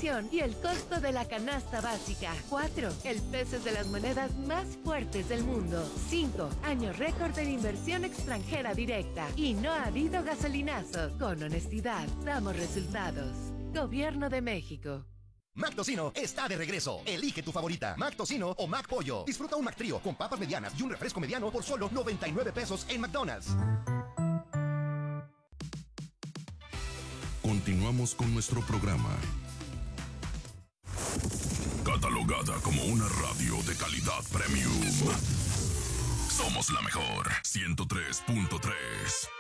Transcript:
inflación y el costo de la canasta básica. 4. El peso es de las monedas más fuertes del mundo. 5. Año récord en inversión extranjera directa. Y no ha habido gasolinazo. Con honestidad, damos resultados. Gobierno de México. McTocino está de regreso. Elige tu favorita, McTocino o McPollo. Disfruta un McTrío con papas medianas y un refresco mediano por solo 99 pesos en McDonald's. Continuamos con nuestro programa. Catalogada como una radio de calidad premium. Somos la mejor 103.3.